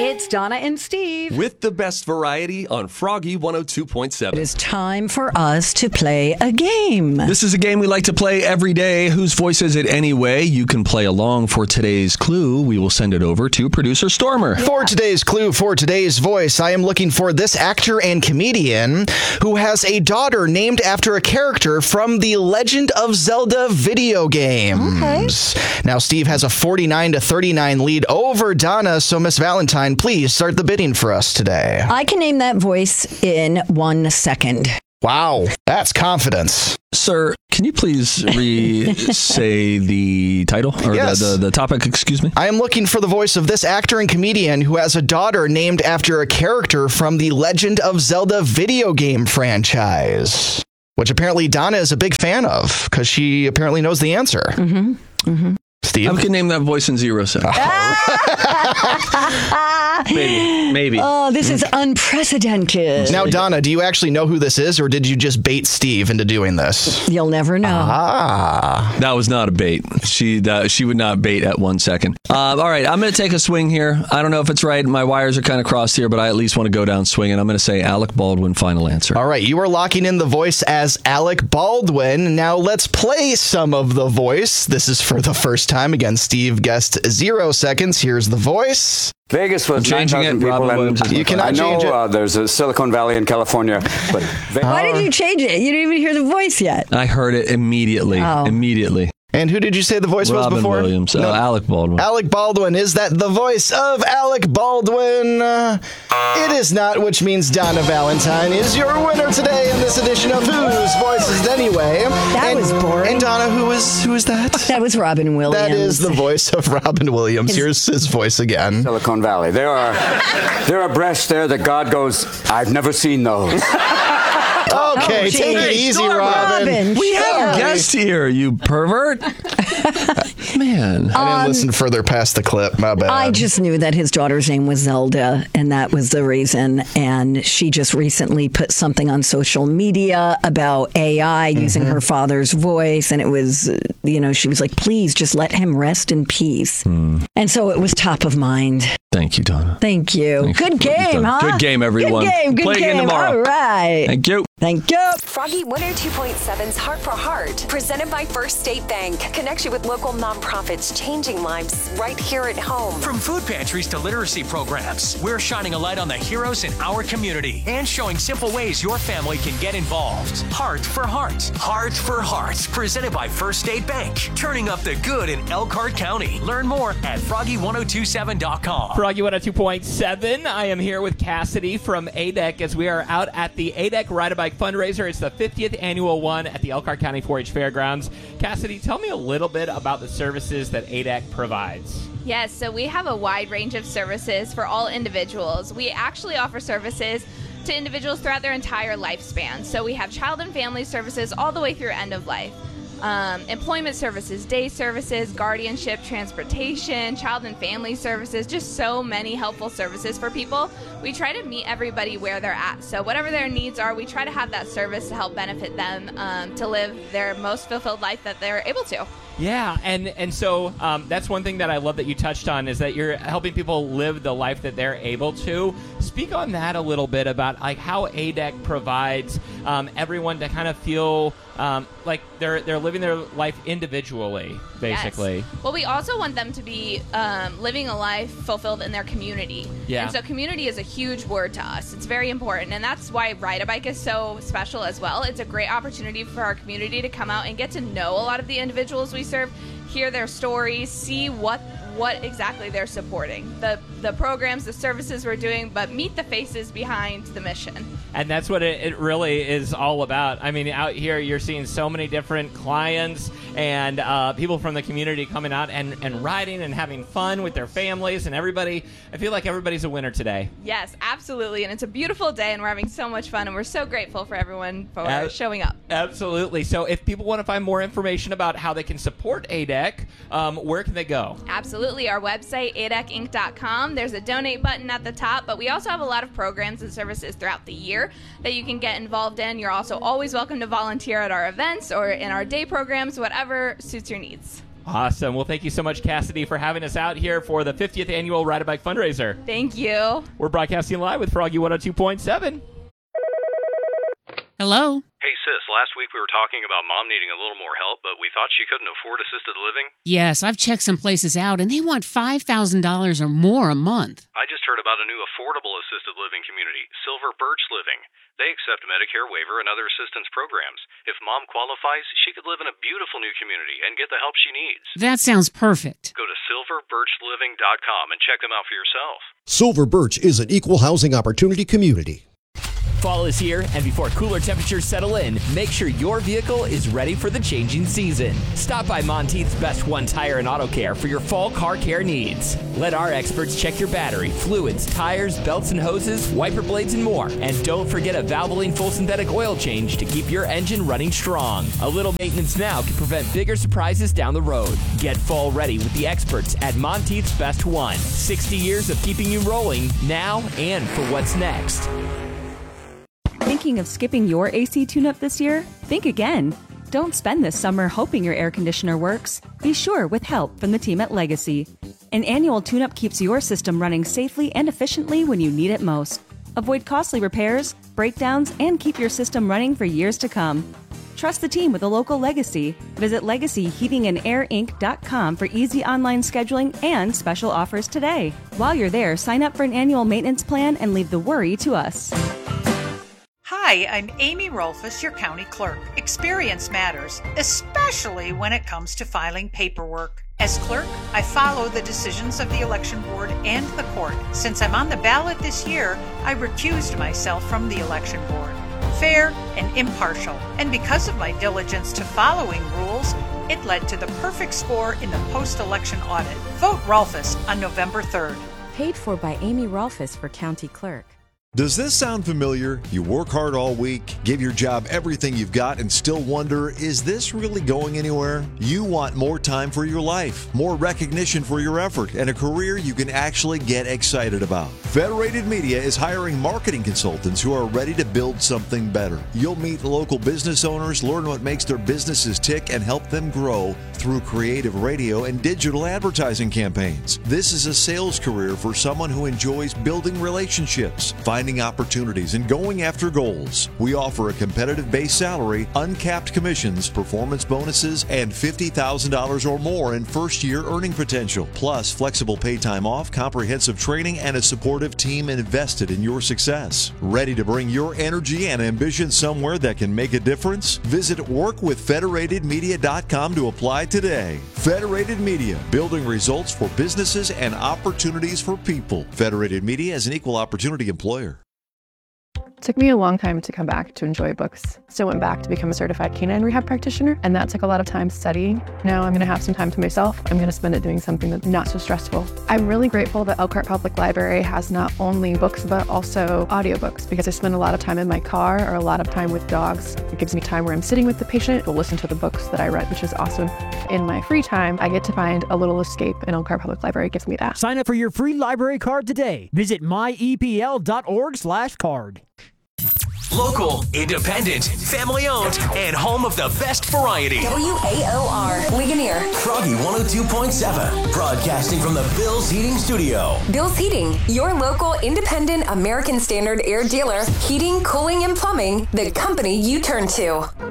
It's Donna and Steve. With the best variety on Froggy 102.7. It is time for us to play a game. This is a game we like to play every day. Whose voice is it anyway? You can play along. For today's clue, we will send it over to producer Stormer. For today's clue, for today's voice, I am looking for this actor and comedian who has a daughter named after a character from the Legend of Zelda video games. Okay. Now, Steve has a 49-39 lead over Donna, so Miss Valentine, please start the bidding for us today. I can name that voice in 1 second. Wow, that's confidence. Sir, can you please say the title? Or yes. the topic, excuse me? I am looking for the voice of this actor and comedian who has a daughter named after a character from the Legend of Zelda video game franchise, which apparently Donna is a big fan of because she apparently knows the answer. Mm-hmm. Mm-hmm. Steve? I can name that voice in 0 seconds. Maybe. Oh, this is unprecedented. Now, Donna, do you actually know who this is, or did you just bait Steve into doing this? You'll never know. That was not a bait. She would not bait at 1 second. All right, I'm going to take a swing here. I don't know if it's right. My wires are kind of crossed here, but I at least want to go down swinging. I'm going to say Alec Baldwin, final answer. All right, you are locking in the voice as Alec Baldwin. Now, let's play some of the voice. This is for the first time. Again, Steve guessed 0 seconds. Here's the voice. Vegas was changing 9,000 it. people, and You cannot change it. There's a Silicon Valley in California. But Why did you change it? You didn't even hear the voice yet. I heard it immediately. Oh. Immediately. And who did you say the voice Robin was before? Williams. No. Alec Baldwin. Alec Baldwin. Is that the voice of Alec Baldwin? It is not, which means Donna Valentine is your winner today in this edition of Whose Voice Is It Anyway? That was boring. And Donna, who is that? That was Robin Williams. That is the voice of Robin Williams. Here's his voice again. Silicon Valley. There are breasts there that God goes, I've never seen those. Okay, take it easy, Robin. We have a guest here, you pervert. Man. I didn't listen further past the clip. My bad. I just knew that his daughter's name was Zelda, and that was the reason. And she just recently put something on social media about AI using her father's voice. And it was, she was like, please just let him rest in peace. And so it was top of mind. Thank you, Donna. Thank you. Good game, huh? Good game, everyone. Good game. Good Play game. again tomorrow. All right. Thank you. Thank you. Froggy 102.7's Heart for Heart, presented by First State Bank. Connection with local nonprofits, changing lives right here at home. From food pantries to literacy programs, we're shining a light on the heroes in our community and showing simple ways your family can get involved. Heart for Heart. Heart for Heart, presented by First State Bank. Turning up the good in Elkhart County. Learn more at froggy1027.com. Froggy 102.7. I am here with Cassidy from ADEC as we are out at the ADEC Ride-A-Bike fundraiser. It's the 50th annual one at the Elkhart County 4-H Fairgrounds. Cassidy, tell me a little bit about the services that ADEC provides. Yes, so we have a wide range of services for all individuals. We actually offer services to individuals throughout their entire lifespan. So we have child and family services all the way through end of life. Employment services, day services, guardianship, transportation, child and family services, just so many helpful services for people. We try to meet everybody where they're at. So whatever their needs are, we try to have that service to help benefit them to live their most fulfilled life that they're able to. Yeah, and so that's one thing that I love that you touched on is that you're helping people live the life that they're able to. Speak on that a little bit about like how ADEC provides everyone to kind of feel like they're living their life individually, basically. Yes. Well, we also want them to be living a life fulfilled in their community. Yeah. And so community is a huge word to us. It's very important, and that's why Ride-A-Bike is so special as well. It's a great opportunity for our community to come out and get to know a lot of the individuals we serve, hear their stories, see what exactly they're supporting, the programs, the services we're doing, but meet the faces behind the mission. And that's what it really is all about. I mean, out here you're seeing so many different clients and people from the community coming out and riding and having fun with their families and everybody. I feel like everybody's a winner today. Yes, absolutely. And it's a beautiful day and we're having so much fun and we're so grateful for everyone for showing up. Absolutely. So if people want to find more information about how they can support ADEC, where can they go? Absolutely. Our website, adecinc.com. There's a donate button at the top, but we also have a lot of programs and services throughout the year that you can get involved in. You're also always welcome to volunteer at our events or in our day programs, whatever suits your needs. Awesome. Well, thank you so much, Cassidy, for having us out here for the 50th annual Ride a Bike fundraiser. Thank you. We're broadcasting live with Froggy 102.7. Hello? Hey, sis, last week we were talking about Mom needing a little more help, but we thought she couldn't afford assisted living. Yes, I've checked some places out, and they want $5,000 or more a month. I just heard about a new affordable assisted living community, Silver Birch Living. They accept Medicare waiver and other assistance programs. If Mom qualifies, she could live in a beautiful new community and get the help she needs. That sounds perfect. Go to silverbirchliving.com and check them out for yourself. Silver Birch is an equal housing opportunity community. Fall is here, and before cooler temperatures settle in, make sure your vehicle is ready for the changing season. Stop by Monteith's Best One Tire and Auto Care for your fall car care needs. Let our experts check your battery, fluids, tires, belts and hoses, wiper blades, and more. And don't forget a Valvoline full synthetic oil change to keep your engine running strong. A little maintenance now can prevent bigger surprises down the road. Get fall ready with the experts at Monteith's Best One. 60 years of keeping you rolling now and for what's next. Thinking of skipping your AC tune-up this year? Think again. Don't spend this summer hoping your air conditioner works. Be sure with help from the team at Legacy. An annual tune-up keeps your system running safely and efficiently when you need it most. Avoid costly repairs, breakdowns, and keep your system running for years to come. Trust the team with a local Legacy. Visit LegacyHeatingandAirInc.com for easy online scheduling and special offers today. While you're there, sign up for an annual maintenance plan and leave the worry to us. Hi, I'm Amy Rolfus, your county clerk. Experience matters, especially when it comes to filing paperwork. As clerk, I follow the decisions of the election board and the court. Since I'm on the ballot this year, I recused myself from the election board. Fair and impartial. And because of my diligence to following rules, it led to the perfect score in the post-election audit. Vote Rolfus on November 3rd. Paid for by Amy Rolfus for county clerk. Does this sound familiar? You work hard all week, give your job everything you've got, and still wonder, is this really going anywhere? You want more time for your life, more recognition for your effort, and a career you can actually get excited about. Federated Media is hiring marketing consultants who are ready to build something better. You'll meet local business owners, learn what makes their businesses tick, and help them grow through creative radio and digital advertising campaigns. This is a sales career for someone who enjoys building relationships, finding opportunities, and going after goals. We offer a competitive base salary, uncapped commissions, performance bonuses, and $50,000 or more in first-year earning potential, plus flexible pay time off, comprehensive training, and a supportive team invested in your success. Ready to bring your energy and ambition somewhere that can make a difference? Visit workwithfederatedmedia.com to apply today. Federated Media, building results for businesses and opportunities for people. Federated Media is an equal opportunity employer. It took me a long time to come back to enjoy books. So I went back to become a certified canine rehab practitioner, and that took a lot of time studying. Now I'm going to have some time to myself. I'm going to spend it doing something that's not so stressful. I'm really grateful that Elkhart Public Library has not only books, but also audiobooks, because I spend a lot of time in my car or a lot of time with dogs. It gives me time where I'm sitting with the patient to listen to the books that I read, which is awesome. In my free time, I get to find a little escape, and Elkhart Public Library gives me that. Sign up for your free library card today. Visit myepl.org/card. Local, independent, family-owned, and home of the best variety. WAOR, Ligonier. Froggy 102.7, broadcasting from the Bill's Heating Studio. Bill's Heating, your local independent American Standard air dealer. Heating, cooling, and plumbing, the company you turn to.